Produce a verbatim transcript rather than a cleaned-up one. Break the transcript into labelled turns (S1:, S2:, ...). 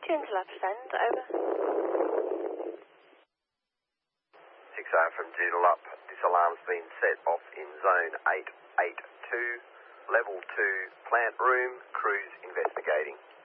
S1: Tunes left send, over.
S2: six oh from Doodle up. This alarm's been set off in zone eight eight two, level two, plant room, crews investigating.